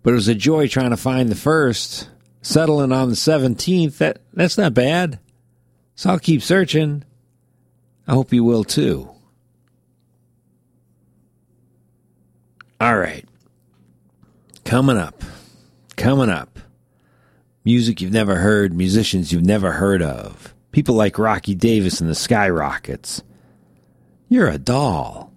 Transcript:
But it was a joy trying to find the first. Settling on the 17th, that's not bad. So I'll keep searching. I hope you will too. All right. Coming up. Music you've never heard, musicians you've never heard of. People like Rocky Davis and the Skyrockets. You're a doll.